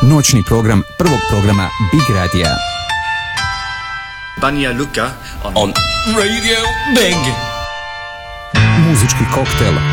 noćni program prvog programa Big Radija. Banja Luka on Radio Big. Muzički koktel